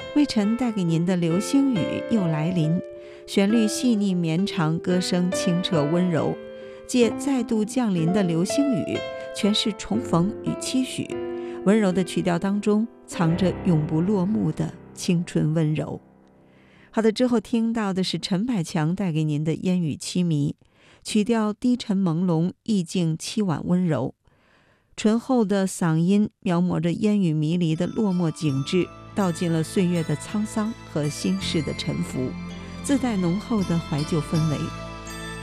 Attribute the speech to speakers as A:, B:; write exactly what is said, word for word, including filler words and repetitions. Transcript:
A: 魏晨带给您的流星雨又来临，旋律细腻绵长，歌声清澈温柔，借再度降临的流星雨诠释重逢与期许，温柔的曲调当中藏着永不落幕的青春温柔。好的，之后听到的是陈百强带给您的烟雨凄迷，曲调低沉朦胧，意境凄婉温柔，醇厚的嗓音描摹着烟雨迷离的落寞景致，道尽了岁月的沧桑和心事的沉浮，自带浓厚的怀旧氛围。